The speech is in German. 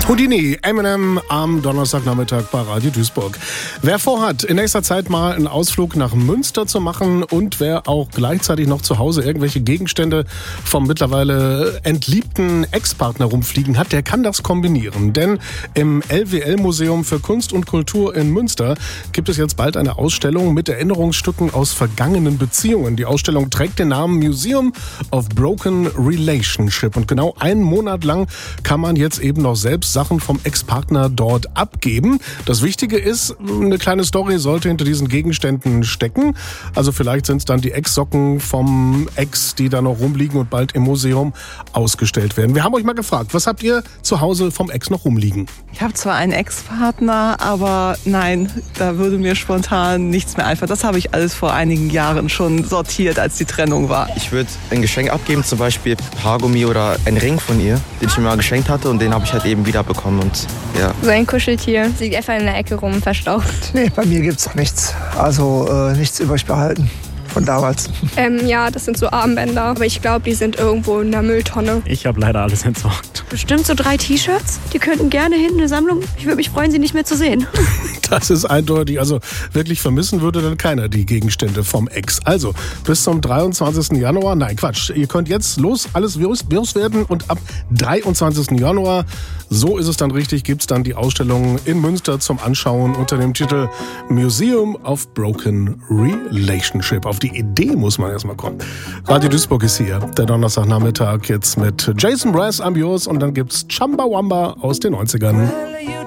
Houdini, Eminem am Donnerstagnachmittag bei Radio Duisburg. Wer vorhat, in nächster Zeit mal einen Ausflug nach Münster zu machen und wer auch gleichzeitig noch zu Hause irgendwelche Gegenstände vom mittlerweile entliebten Ex-Partner rumfliegen hat, der kann das kombinieren. Denn im LWL-Museum für Kunst und Kultur in Münster gibt es jetzt bald eine Ausstellung mit Erinnerungsstücken aus vergangenen Beziehungen. Die Ausstellung trägt den Namen Museum of Broken Relationship. Und genau einen Monat lang kann man jetzt eben noch selbst Sachen vom Ex-Partner dort abgeben. Das Wichtige ist, eine kleine Story sollte hinter diesen Gegenständen stecken. Also vielleicht sind es dann die Ex-Socken vom Ex, die da noch rumliegen und bald im Museum ausgestellt werden. Wir haben euch mal gefragt, was habt ihr zu Hause vom Ex noch rumliegen? Ich habe zwar einen Ex-Partner, aber nein, da würde mir spontan nichts mehr einfallen. Das habe ich alles vor einigen Jahren schon sortiert, als die Trennung war. Ich würde ein Geschenk abgeben, zum Beispiel Haargummi oder einen Ring von ihr, den ich mir mal geschenkt hatte und den habe ich halt eben wieder bekommen und ja. So ein Kuscheltier, liegt einfach in der Ecke rum, verstaubt. Nee, bei mir gibt's noch nichts. Also nichts übrig behalten von damals. Ja, das sind so Armbänder, aber ich glaube, die sind irgendwo in der Mülltonne. Ich habe leider alles entsorgt. Bestimmt so 3 T-Shirts. Die könnten gerne hin in eine Sammlung. Ich würde mich freuen, sie nicht mehr zu sehen. Das ist eindeutig. Also wirklich vermissen würde dann keiner die Gegenstände vom Ex. Also bis zum 23. Januar, nein Quatsch, ihr könnt jetzt alles loswerden und ab 23. Januar, so ist es dann richtig, gibt's dann die Ausstellung in Münster zum Anschauen unter dem Titel Museum of Broken Relationship. Auf die Idee muss man erstmal kommen. Radio Duisburg ist hier, der Donnerstagnachmittag jetzt mit Jason Mraz, I'm Yours und dann gibt's Chumbawamba aus den 90ern.